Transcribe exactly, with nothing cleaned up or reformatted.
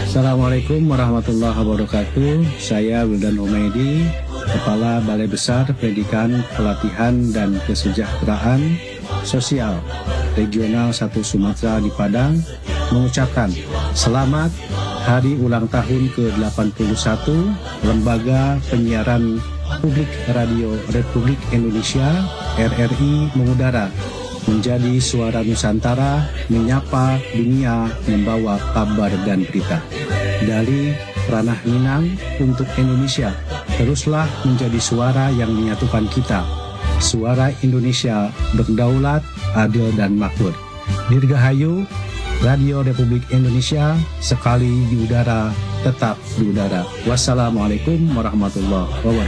Assalamualaikum warahmatullahi wabarakatuh. Saya Wildan Humaydi, Kepala Balai Besar Pendidikan, Pelatihan, dan Kesejahteraan Sosial Regional satu Sumatera di Padang, mengucapkan selamat Hari Ulang Tahun ke delapan puluh satu Lembaga Penyiaran Publik Radio Republik Indonesia R R I mengudara menjadi suara Nusantara, menyapa dunia, membawa kabar dan berita. Dari ranah Minang untuk Indonesia, teruslah menjadi suara yang menyatukan kita. Suara Indonesia berdaulat, adil dan makmur. Dirgahayu, Radio Republik Indonesia, sekali di udara, tetap di udara. Wassalamualaikum warahmatullahi wabarakatuh.